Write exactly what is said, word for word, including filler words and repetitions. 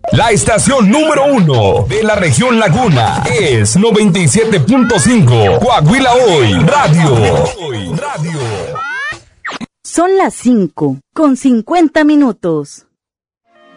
La estación número uno de la región Laguna es noventa y siete punto cinco Coahuila Hoy Radio. Son las cinco con cincuenta minutos.